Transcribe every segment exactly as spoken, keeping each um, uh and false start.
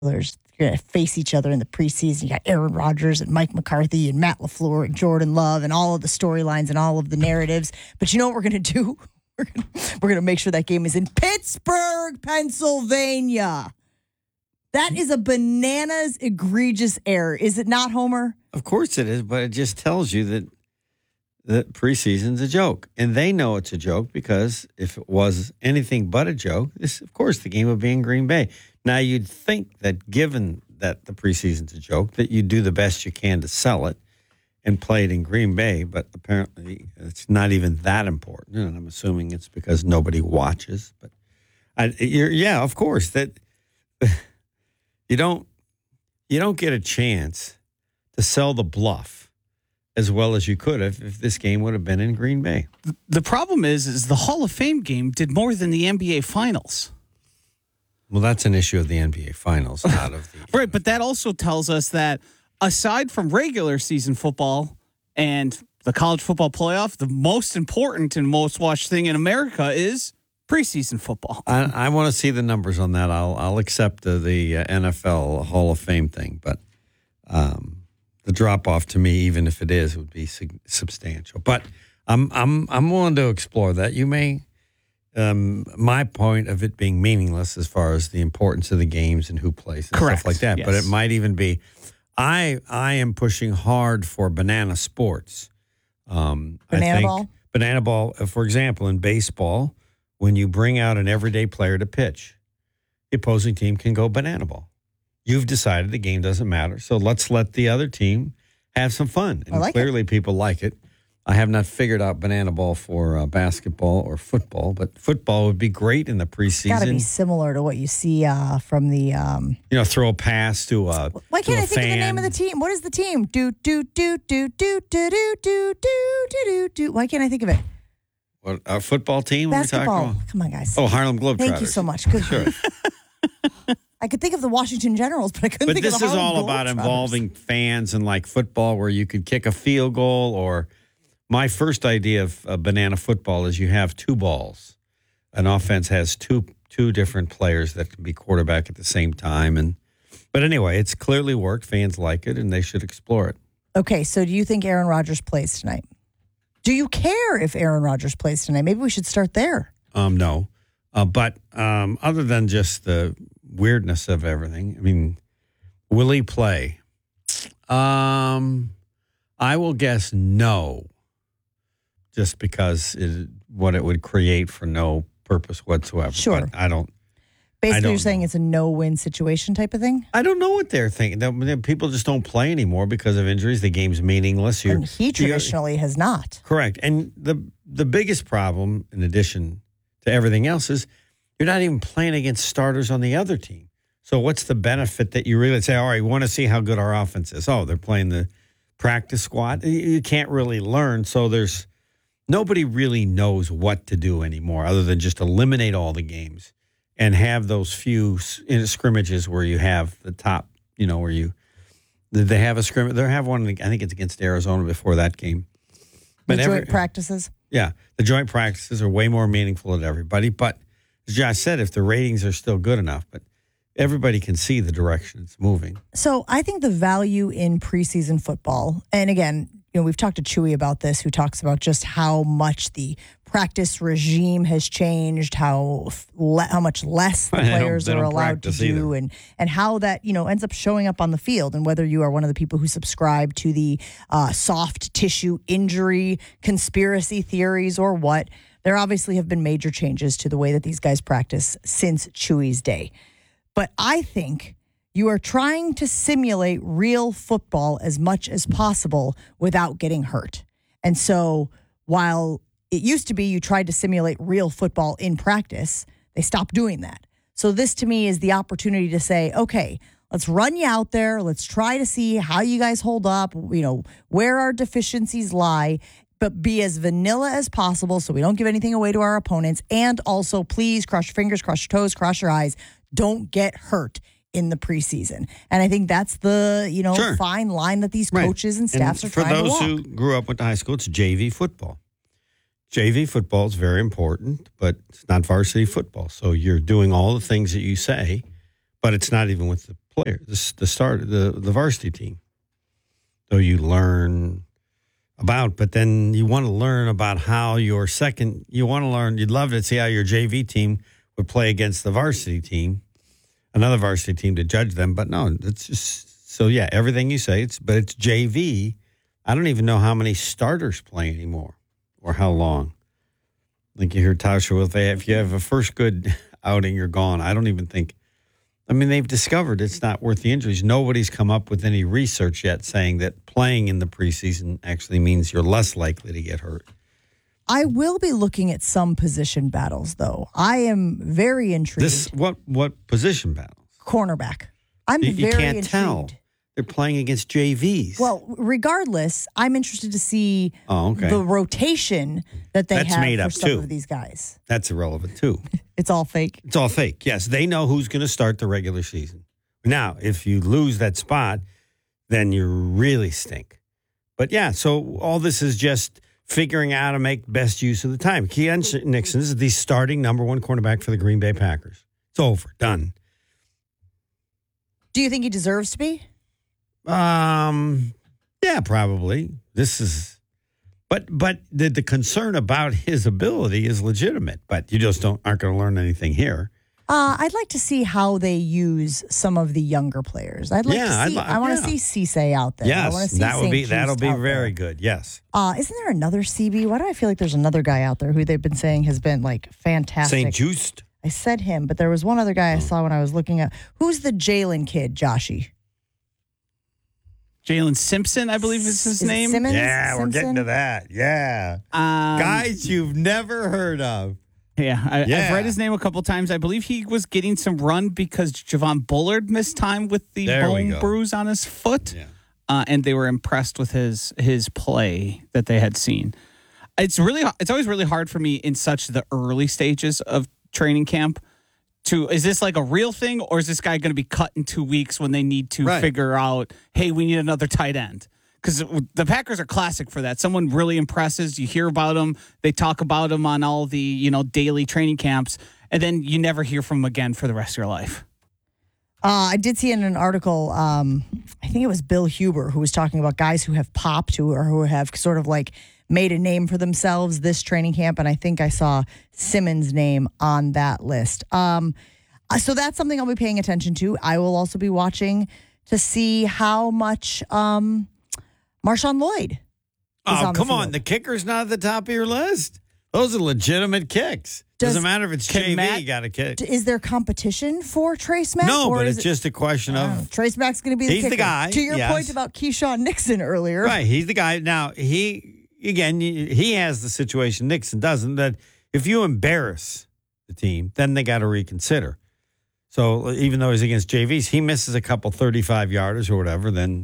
Steelers going to face each other in the preseason. You got Aaron Rodgers and Mike McCarthy and Matt LaFleur and Jordan Love and all of the storylines and all of the narratives. But you know what we're going to do? We're going we're going to make sure that game is in Pittsburgh, Pennsylvania. That is a bananas egregious error. Is it not, Homer? Of course it is, but it just tells you that the preseason's a joke. And they know it's a joke because if it was anything but a joke, this, of course, the game would be in Green Bay. Now, you'd think that given that the preseason's a joke, that you'd do the best you can to sell it and play it in Green Bay, but apparently it's not even that important. And I'm assuming it's because nobody watches. But I, you're, yeah, of course, that you don't you don't get a chance to sell the bluff as well as you could have if this game would have been in Green Bay. The problem is, is the Hall of Fame game did more than the N B A Finals. Well, that's an issue of the N B A Finals, not of the right. But that also tells us that aside from regular season football and the college football playoff, the most important and most watched thing in America is preseason football. I, I want to see the numbers on that. I'll I'll accept the, the N F L Hall of Fame thing, but um, the drop off to me, even if it is, would be sig- substantial. But I'm I'm I'm willing to explore that. You may. Um, my point of it being meaningless as far as the importance of the games and who plays and Correct. stuff like that. Yes. But it might even be, I I am pushing hard for banana sports. Um, Banana I think ball? Banana ball, uh, for example, in baseball, when you bring out an everyday player to pitch, the opposing team can go banana ball. You've decided the game doesn't matter, so let's let the other team have some fun. And I like clearly it. people like it. I have not figured out banana ball for uh, basketball or football, but football would be great in the preseason. Got to be similar to what you see uh, from the. Um, you know, throw a pass to a. why can't to a I think fan. of the name of the team? What is the team? Do do do do do do do do do do do. Why can't I think of it? What, our football team? Basketball. We're talking about? Come on, guys. Oh, Harlem Globetrotters. Thank you so much. Good. Sure. I could think of the Washington Generals, but I couldn't But think this of the is Harlem all about Globetrotters. involving fans and like football, where you could kick a field goal. Or my first idea of uh, banana football is you have two balls. An offense has two two different players that can be quarterback at the same time. And but anyway, it's clearly worked. Fans like it, and they should explore it. Okay, so do you think Aaron Rodgers plays tonight? Do you care if Aaron Rodgers plays tonight? Maybe we should start there. Um, no, uh, but um, other than just the weirdness of everything, I mean, will he play? Um, I will guess no, just because it, what it would create for no purpose whatsoever. Sure. But I don't. Basically, don't you're saying know. it's a no-win situation type of thing? I don't know what they're thinking. The- People just don't play anymore because of injuries. The game's meaningless. You're, And he you're- traditionally has not. Correct. And the the biggest problem, in addition to everything else, is you're not even playing against starters on the other team. So what's the benefit that you really say, all right, we want to see how good our offense is? Oh, they're playing the practice squad. You- You can't really learn. So there's nobody really knows what to do anymore other than just eliminate all the games and have those few s- in scrimmages where you have the top, you know, where you they have a scrimmage. They have one, I think it's against Arizona before that game. The joint every- practices? Yeah, the joint practices are way more meaningful to everybody. But as Josh said, if the ratings are still good enough, but everybody can see the direction it's moving. So I think the value in preseason football, and again, you know, we've talked to Chewy about this, who talks about just how much the practice regime has changed, how le- how much less the They don't- players they are don't allowed to practice do, either. and and how that, you know, ends up showing up on the field, and whether you are one of the people who subscribe to the uh, soft tissue injury conspiracy theories or what, there obviously have been major changes to the way that these guys practice since Chewy's day. But I think you are trying to simulate real football as much as possible without getting hurt. And so while it used to be you tried to simulate real football in practice, they stopped doing that. So this to me is the opportunity to say, okay, let's run you out there. Let's try to see how you guys hold up, you know, where our deficiencies lie, but be as vanilla as possible so we don't give anything away to our opponents. And also, please, cross your fingers, cross your toes, cross your eyes. Don't get hurt in the preseason. And I think that's the, you know, Sure. fine line that these Right. coaches and staffs are for trying to those walk. who grew up with high school, it's J V football. J V football is very important, but it's not varsity football. So you're doing all the things that you say, but it's not even with the players, the, the start, the the varsity team. So you learn about, but then you want to learn about how your second. You want to learn. You'd love to see how your J V team would play against the varsity team, another varsity team to judge them. But no, it's just so yeah. Everything you say, it's but it's J V. I don't even know how many starters play anymore or how long. Like you hear Tasha, well, if, they have, if you have a first good outing, you're gone. I don't even think. I mean, they've discovered it's not worth the injuries. Nobody's come up with any research yet saying that playing in the preseason actually means you're less likely to get hurt. I will be looking at some position battles, though. I am very intrigued. This what what position battles? Cornerback. I'm You, you very can't intrigued. tell. They're playing against J Vs. Well, regardless, I'm interested to see Oh, okay. the rotation that they That's have made for up, some too. of these guys. That's irrelevant too. It's all fake. It's all fake. Yes, they know who's going to start the regular season. Now, if you lose that spot, then you really stink. But yeah, so all this is just figuring out how to make best use of the time. Keon Nixon is the starting number one cornerback for the Green Bay Packers. It's over. Done. Do you think he deserves to be? Um, yeah, probably. This is, but but the the concern about his ability is legitimate. But you just don't aren't going to learn anything here. Uh, I'd like to see how they use some of the younger players. I'd like Yeah, to I'd see. li- I want to yeah. see Cisse out there. I want to Yes, see that would Saint be that'll Just be out very there. good. Yes, Uh, isn't there another C B? Why do I feel like there's another guy out there who they've been saying has been like fantastic? Saint Just. I said him, but there was one other guy I saw when I was looking at. Who's the Jalen kid, Joshy? Jalen Simpson, I believe is his Is it name. Simmons? Yeah, we're getting Simpson? to that. Yeah, Um, guys you've never heard of. Yeah, I, Yeah. I've read his name a couple times. I believe he was getting some run because Javon Bullard missed time with the There we bone go. bruise on his foot, Yeah. uh, and they were impressed with his his play that they had seen. It's really it's always really hard for me in such the early stages of training camp. To is this like a real thing, or is this guy going to be cut in two weeks when they need to Right. figure out, hey, we need another tight end? Because the Packers are classic for that. Someone really impresses, you hear about them, they talk about them on all the you know daily training camps, and then you never hear from them again for the rest of your life. Uh, I did see in an article, um, I think it was Bill Huber, who was talking about guys who have popped who, or who have sort of like made a name for themselves this training camp. And I think I saw Simmons' name on that list. Um, uh, so that's something I'll be paying attention to. I will also be watching to see how much um, Marshawn Lloyd is Oh, on the come on. field. The kicker's not at the top of your list. Those are legitimate kicks. Does- Doesn't matter if it's Can J V, Matt- you got to kick. Is there competition for Trace Mack? No, or but is it's it- just a question Oh, of Trace Mack's going to be the He's the kicker. guy, To your yes. point about Keyshawn Nixon earlier. right. He's the guy. Now he again. He has the situation Nixon doesn't. That if you embarrass the team, then they got to reconsider. So even though he's against J Vs, he misses a couple thirty-five yarders or whatever. Then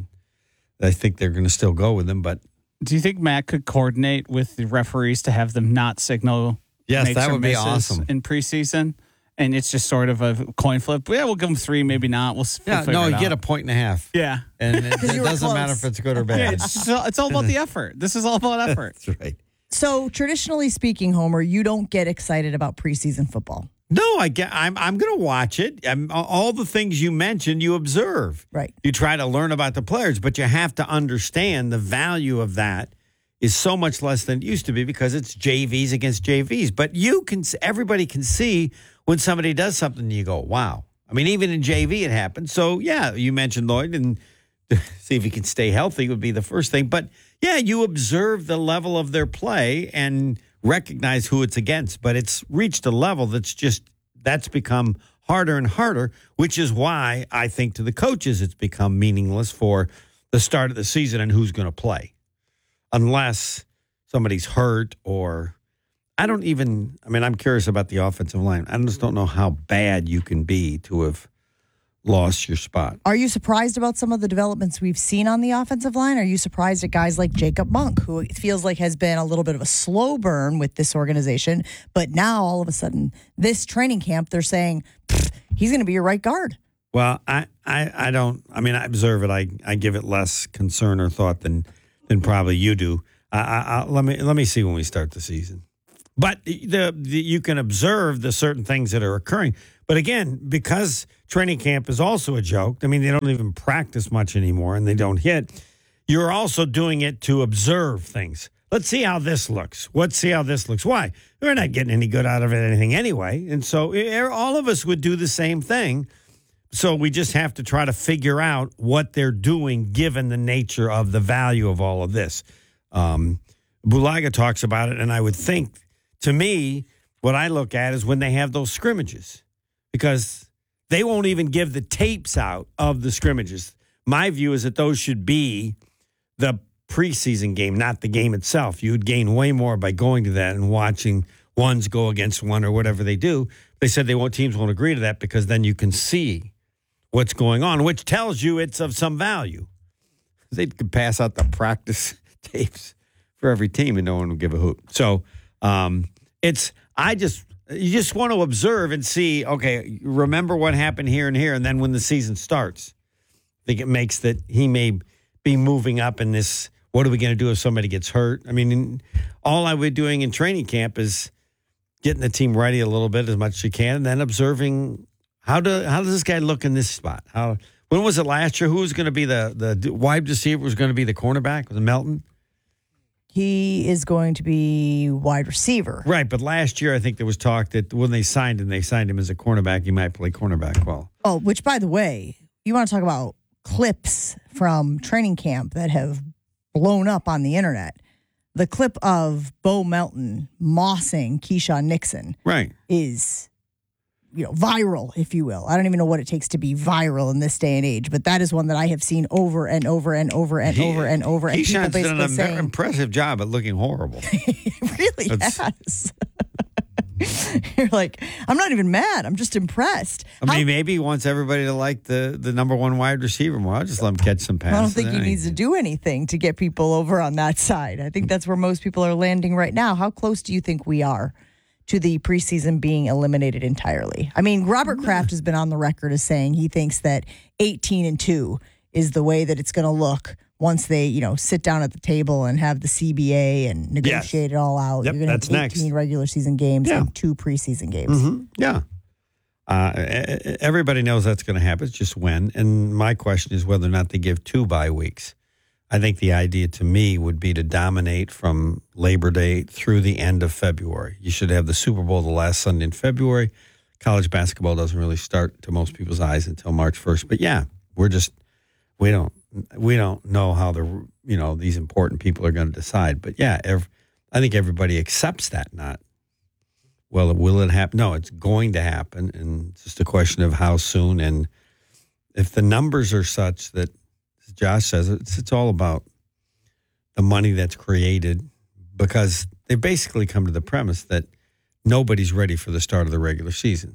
I think they're going to still go with him. But Do you think Matt could coordinate with the referees to have them not signal? yes, makes that or would be misses awesome. in preseason, and it's just sort of a coin flip. Yeah, we'll give them three, maybe not. We'll, s- we'll Yeah, figure no, it you out. get a point and a half, yeah. and it, it you were doesn't matter close. if it's good or Yeah, bad. it's, just, all- it's all about the effort. This is all about effort. That's right. So traditionally speaking, Homer, you don't get excited about preseason football. No, I get. I'm. I'm going to watch it. I'm, all the things you mentioned, you observe. Right. You try to learn about the players, but you have to understand the value of that is so much less than it used to be because it's J Vs against J Vs. But you can. Everybody can see when somebody does something, and you go, "Wow!" I mean, even in J V, it happens. So yeah, you mentioned Lloyd, and see if he can stay healthy would be the first thing. But yeah, you observe the level of their play and recognize who it's against, but it's reached a level that's just that's become harder and harder, which is why I think to the coaches it's become meaningless for the start of the season and who's going to play, unless somebody's hurt or I don't even. I mean, I'm curious about the offensive line. I just don't know how bad you can be to have lost your spot. Are you surprised about some of the developments we've seen on the offensive line? Are you surprised at guys like Jacob Monk, who it feels like has been a little bit of a slow burn with this organization, but now all of a sudden, this training camp, they're saying "Pfft, he's going to be your right guard. Well, I, I, I don't. I mean, I observe it. I, I give it less concern or thought than than probably you do. I, I, I, let me let me see when we start the season. But the, the you can observe the certain things that are occurring. But again, because training camp is also a joke. I mean, they don't even practice much anymore and they don't hit. You're also doing it to observe things. Let's see how this looks. Let's see how this looks. Why? We're not getting any good out of it, anything anyway. And so all of us would do the same thing. So we just have to try to figure out what they're doing given the nature of the value of all of this. Um, Bulaga talks about it, and I would think, to me, what I look at is when they have those scrimmages, because they won't even give the tapes out of the scrimmages. My view is that those should be the preseason game, not the game itself. You would gain way more by going to that and watching ones go against one or whatever they do. They said they won't, teams won't agree to that because then you can see what's going on, which tells you it's of some value. They could pass out the practice tapes for every team and no one would give a hoot. So um, it's, I just, you just want to observe and see, okay, remember what happened here and here. And then when the season starts, I think it makes that he may be moving up in this. What are we going to do if somebody gets hurt? I mean, all I was doing in training camp is getting the team ready a little bit as much as you can, and then observing how do how does this guy look in this spot? How when was it last year? Who was going to be the the wide receiver? Was going to be the cornerback? Was it Melton? He is going to be wide receiver, right? But last year, I think there was talk that when they signed him, they signed him as a cornerback. He might play cornerback well. Oh, which by the way, you want to talk about clips from training camp that have blown up on the internet. The clip of Bo Melton mossing Keyshawn Nixon right. is, you know, viral, if you will. I don't even know what it takes to be viral in this day and age, but that is one that I have seen over and over and over and he, over and over. And Keyshawn's people done an saying, impressive job at looking horrible. He really That's, has. You're like, I'm not even mad. I'm just impressed. I mean, How, maybe he wants everybody to like the, the number one wide receiver more. I'll just let him catch some passes. I don't think he needs to do anything to get people over on that side. I think that's where most people are landing right now. How close do you think we are to the preseason being eliminated entirely? I mean, Robert Kraft has been on the record as saying he thinks that eighteen and two is the way that it's going to look once they, you know, sit down at the table and have the C B A and negotiate yes. it all out. Yep, You're going to have eighteen next. regular season games yeah. and two preseason games. Mm-hmm. Yeah. Uh, everybody knows that's going to happen. It's just when. And my question is whether or not they give two bye weeks. I think the idea to me would be to dominate from Labor Day through the end of February. You should have the Super Bowl the last Sunday in February. College basketball doesn't really start to most people's eyes until March first. But yeah, we're just, we don't. We don't know how the you know these important people are going to decide, but yeah, ev- I think everybody accepts that. Not well, will it happen? No, it's going to happen, and it's just a question of how soon. And if the numbers are such that, as Josh says, it's it's all about the money that's created, because they basically come to the premise that nobody's ready for the start of the regular season,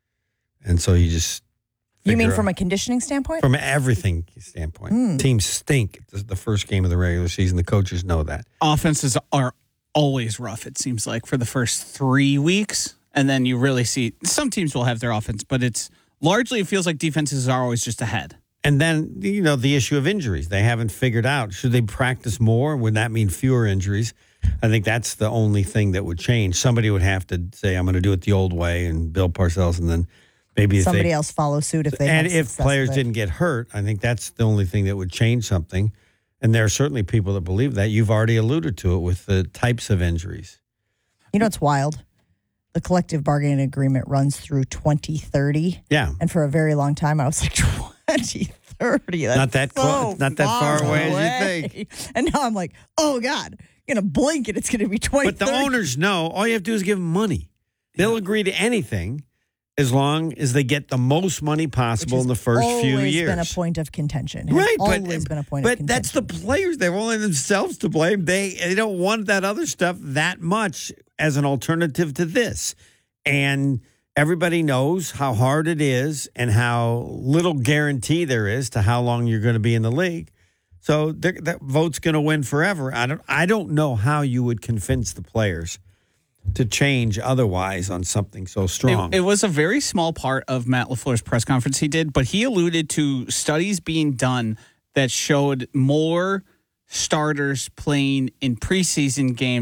and so you just. You mean from a conditioning standpoint? From everything standpoint. Mm. Teams stink the first game of the regular season. The coaches know that. Offenses are always rough, it seems like, for the first three weeks. And then you really see some teams will have their offense, but it's largely it feels like defenses are always just ahead. And then, you know, the issue of injuries. They haven't figured out. Should they practice more? Would that mean fewer injuries? I think that's the only thing that would change. Somebody would have to say, I'm going to do it the old way, and Bill Parcells, and then maybe somebody they, else follow suit if they and have if players didn't get hurt. I think that's the only thing that would change something. And there are certainly people that believe that. You've already alluded to it with the types of injuries. You know, it's wild. The collective bargaining agreement runs through twenty thirty. Yeah, and for a very long time, I was like twenty thirty. That's not that so close, not that far away, away as you think. And now I'm like, oh God, you're gonna blink and it's gonna be twenty. But the owners know. All you have to do is give them money. They'll yeah. agree to anything, as long as they get the most money possible in the first few years. Always been a point of contention. Has right, always but, been a point but of contention. that's the players. They're only themselves to blame. They they don't want that other stuff that much as an alternative to this. And everybody knows how hard it is and how little guarantee there is to how long you're going to be in the league. So that vote's going to win forever. I don't I don't know how you would convince the players to change otherwise on something so strong. It, it was a very small part of Matt LaFleur's press conference he did, but he alluded to studies being done that showed more starters playing in preseason games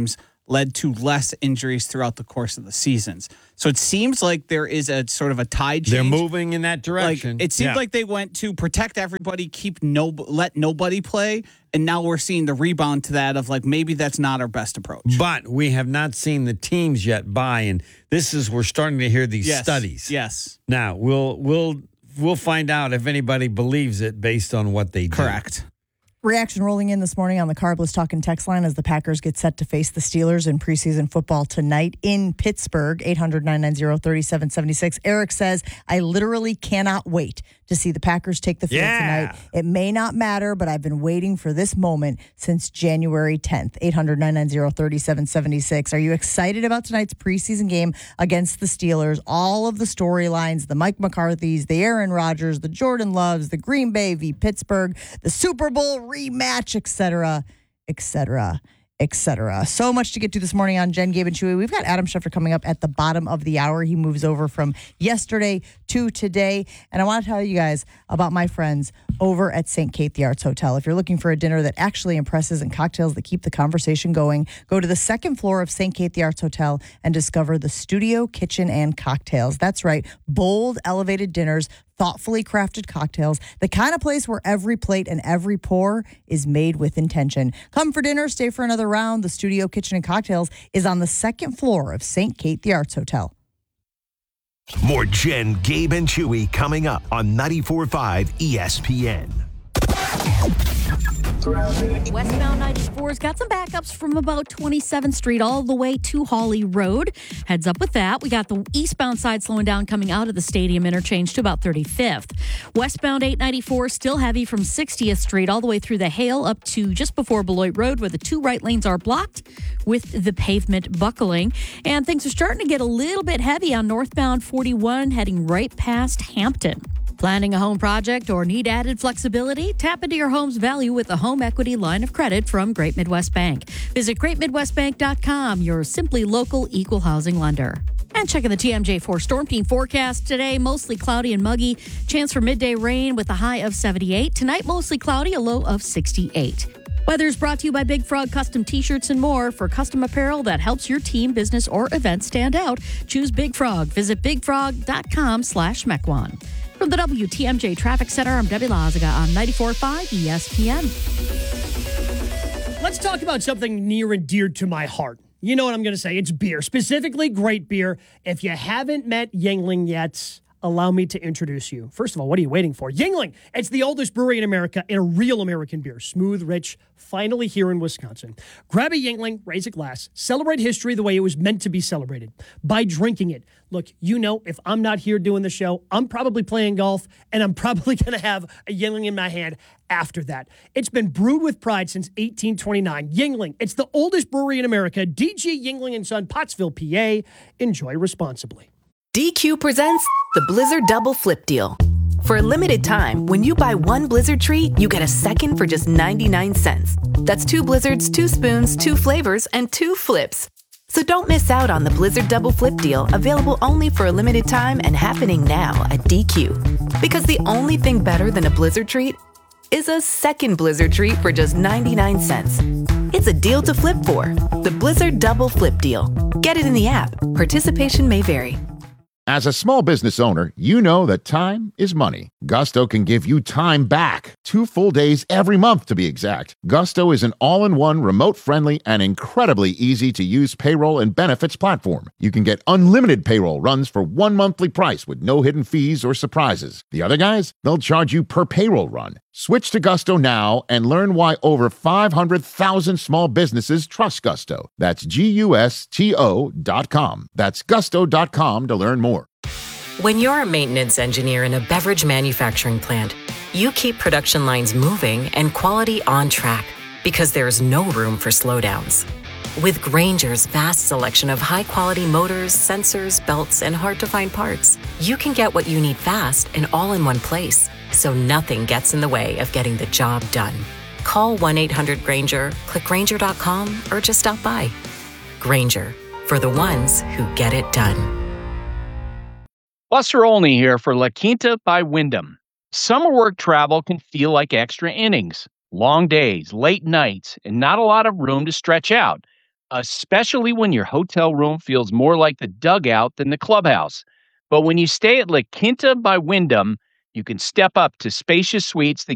led to less injuries throughout the course of the seasons. So it seems like there is a sort of a tide change. They're moving in that Like, direction. it seemed Yeah. like they went to protect everybody, keep no, let nobody play, and now we're seeing the rebound to that of like maybe that's not our best approach. But we have not seen the teams yet buy, and this is we're starting to hear these Yes. studies. Yes. Now we'll we'll we'll find out if anybody believes it based on what they do. Correct. Reaction rolling in this morning on the Carbless Talking text line as the Packers get set to face the Steelers in preseason football tonight in Pittsburgh. eight hundred, nine nine zero, three seven seven six. Eric says, I literally cannot wait to see the Packers take the field Yeah. tonight. It may not matter, but I've been waiting for this moment since January tenth. eight hundred, nine nine zero, three seven seven six. Are you excited about tonight's preseason game against the Steelers? All of the storylines, the Mike McCarthy's, the Aaron Rodgers, the Jordan Loves, the Green Bay v. Pittsburgh, the Super Bowl rematch, et cetera, et cetera, et cetera. So much to get to this morning on Jen, Gabe, and Chewy. We've got Adam Schefter coming up at the bottom of the hour. He moves over from yesterday to today. And I want to tell you guys about my friends over at Saint Kate the Arts Hotel. If you're looking for a dinner that actually impresses and cocktails that keep the conversation going, go to the second floor of Saint Kate the Arts Hotel and discover the studio, kitchen, and cocktails. That's right. Bold, elevated dinners, thoughtfully crafted cocktails, the kind of place where every plate and every pour is made with intention. Come for dinner, stay for another round. The studio, kitchen, and cocktails is on the second floor of Saint Kate the Arts Hotel. More Jen, Gabe, and Chewy coming up on ninety-four point five E S P N. Westbound ninety-four's got some backups from about twenty-seventh Street all the way to Hawley Road. Heads up with that. We got the eastbound side slowing down coming out of the stadium interchange to about thirty-fifth. Westbound eight ninety-four still heavy from sixtieth Street all the way through the Hale up to just before Beloit Road where the two right lanes are blocked with the pavement buckling. And things are starting to get a little bit heavy on northbound forty-one heading right past Hampton. Planning a home project or need added flexibility? Tap into your home's value with a home equity line of credit from Great Midwest Bank. Visit great midwest bank dot com, your simply local equal housing lender. And checking the T M J four Storm Team forecast today, mostly cloudy and muggy. Chance for midday rain with a high of seventy-eight. Tonight, mostly cloudy, a low of sixty-eight. Weather's brought to you by Big Frog Custom T-shirts and more. For custom apparel that helps your team, business, or event stand out, choose Big Frog. Visit big frog dot com slash Mequon. From the W T M J Traffic Center, I'm Debbie Lazaga on ninety-four point five E S P N. Let's talk about something near and dear to my heart. You know what I'm going to say. It's beer, specifically great beer. If you haven't met Yuengling yet, allow me to introduce you. First of all, what are you waiting for? Yuengling, it's the oldest brewery in America and a real American beer. Smooth, rich, finally here in Wisconsin. Grab a Yuengling, raise a glass, celebrate history the way it was meant to be celebrated, by drinking it. Look, you know, if I'm not here doing the show, I'm probably playing golf, and I'm probably going to have a Yuengling in my hand after that. It's been brewed with pride since eighteen twenty-nine. Yuengling, it's the oldest brewery in America. D G Yuengling and Son, Pottsville, P A. Enjoy responsibly. D Q presents the Blizzard Double Flip Deal. For a limited time, when you buy one Blizzard treat, you get a second for just ninety-nine cents. That's two Blizzards, two spoons, two flavors, and two flips. So don't miss out on the Blizzard Double Flip Deal, available only for a limited time and happening now at D Q. Because the only thing better than a Blizzard treat is a second Blizzard treat for just ninety-nine cents. It's a deal to flip for. The Blizzard Double Flip Deal. Get it in the app. Participation may vary. As a small business owner, you know that time is money. Gusto can give you time back. Two full days every month, to be exact. Gusto is an all-in-one, remote-friendly, and incredibly easy-to-use payroll and benefits platform. You can get unlimited payroll runs for one monthly price with no hidden fees or surprises. The other guys, they'll charge you per payroll run. Switch to Gusto now and learn why over five hundred thousand small businesses trust Gusto. That's G U S T O dot com. That's gusto dot com to learn more. When you're a maintenance engineer in a beverage manufacturing plant, you keep production lines moving and quality on track because there's no room for slowdowns. With Grainger's vast selection of high-quality motors, sensors, belts, and hard-to-find parts, you can get what you need fast and all in one place, so nothing gets in the way of getting the job done. Call one eight hundred Grainger, click Grainger dot com, or just stop by. Grainger, for the ones who get it done. Buster Olney here for La Quinta by Wyndham. Summer work travel can feel like extra innings. Long days, late nights, and not a lot of room to stretch out. especially when your hotel room feels more like the dugout than the clubhouse. But when you stay at La Quinta by Wyndham, you can step up to spacious suites that